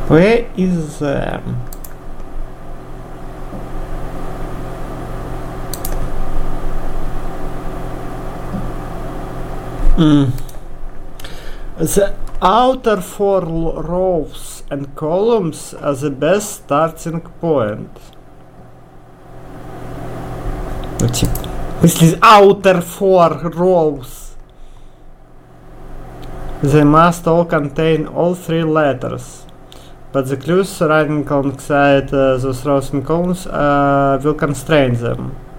Where is them? The outer 4 rows and columns are the best starting point. В смысле, outer 4 rows. They must all contain all 3 letters. But the clues running alongside those rows and columns will constrain them.